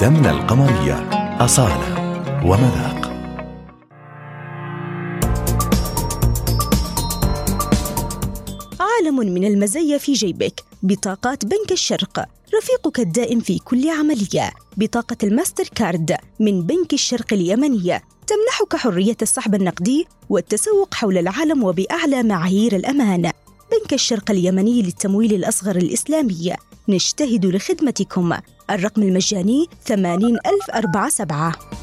السمنة القمرية، أصالة ومذاق. عالم من المزايا في جيبك. بطاقات بنك الشرق، رفيقك الدائم في كل عملية. بطاقة الماستر كارد من بنك الشرق اليمنية تمنحك حرية السحب النقدي والتسوق حول العالم وبأعلى معايير الأمان. بنك الشرق اليمني للتمويل الأصغر الإسلامي، نجتهد لخدمتكم. الرقم المجاني 80047.